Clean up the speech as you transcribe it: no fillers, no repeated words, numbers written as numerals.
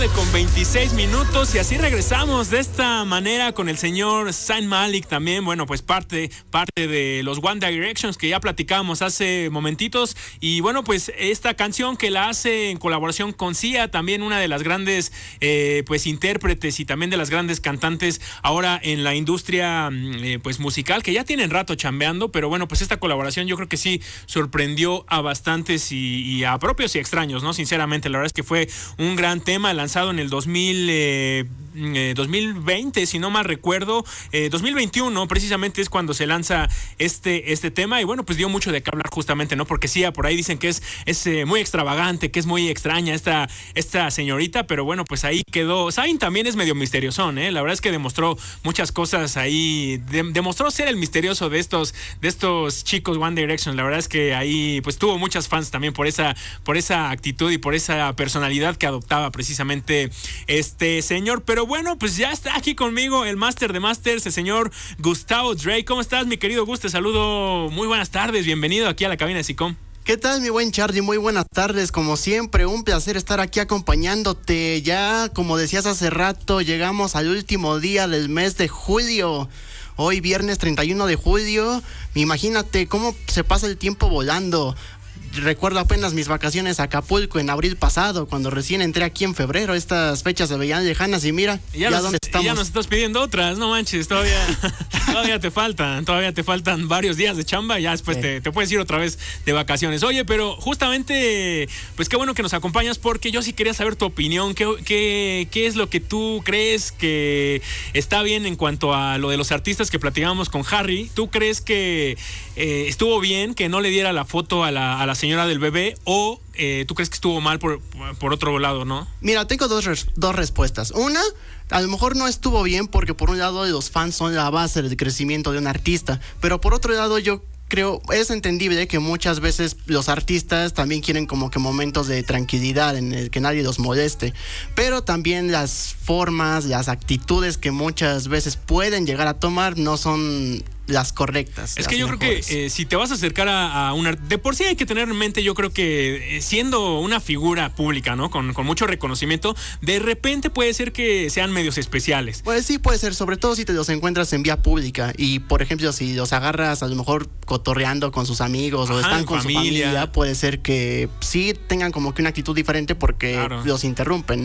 9:26 y así regresamos de esta manera con el señor Zayn Malik también, bueno, pues parte de los One Directions que ya platicábamos hace momentitos y bueno, pues esta canción que la hace en colaboración con Sia, también una de las grandes pues intérpretes y también de las grandes cantantes ahora en la industria pues musical, que ya tienen rato chambeando, pero bueno, pues esta colaboración yo creo que sí sorprendió a bastantes y a propios y extraños, ¿no? Sinceramente, la verdad es que fue un gran tema lanzado en el 2020, si no mal recuerdo, 2021 precisamente es cuando se lanza este tema y bueno, pues dio mucho de qué hablar justamente, ¿no? Porque sí, por ahí dicen que es muy extravagante, que es muy extraña esta señorita, pero bueno, pues ahí quedó. Zayn también es medio misteriosón, la verdad es que demostró muchas cosas ahí, demostró ser el misterioso de estos chicos One Direction. La verdad es que ahí pues tuvo muchas fans también por esa actitud y por esa personalidad que adoptaba precisamente este señor. Pero bueno, pues ya está aquí conmigo el máster de masters, el señor Gustavo Drake. ¿Cómo estás, mi querido Gus? Te saludo, muy buenas tardes, bienvenido aquí a la cabina de SICOM. ¿Qué tal, mi buen Charlie? Muy buenas tardes, como siempre, un placer estar aquí acompañándote. Ya, como decías hace rato, llegamos al último día del mes de julio. Hoy viernes 31 de julio, imagínate cómo se pasa el tiempo volando. Recuerdo apenas mis vacaciones a Acapulco en abril pasado, cuando recién entré aquí en febrero. Estas fechas se veían lejanas y mira, ya dónde estamos. Ya nos estás pidiendo otras, no manches, todavía te faltan varios días de chamba, ya después te puedes ir otra vez de vacaciones. Oye, pero justamente, pues qué bueno que nos acompañas, porque yo sí quería saber tu opinión. ¿Qué es lo que tú crees que está bien en cuanto a lo de los artistas que platicábamos con Harry? ¿Tú crees que estuvo bien que no le diera la foto a la señora del bebé, o tú crees que estuvo mal por otro lado, no? Mira, tengo dos respuestas. Una, a lo mejor no estuvo bien porque por un lado los fans son la base del crecimiento de un artista, pero por otro lado yo creo, es entendible que muchas veces los artistas también quieren como que momentos de tranquilidad en el que nadie los moleste, pero también las formas, las actitudes que muchas veces pueden llegar a tomar no son las correctas. Es que yo mejores. Creo que si te vas a acercar a una... De por sí hay que tener en mente, yo creo que siendo una figura pública, ¿no? Con mucho reconocimiento, de repente puede ser que sean medios especiales. Pues sí, puede ser, sobre todo si te los encuentras en vía pública y, por ejemplo, si los agarras a lo mejor cotorreando con sus amigos o están con su familia, puede ser que sí tengan como que una actitud diferente porque los interrumpen.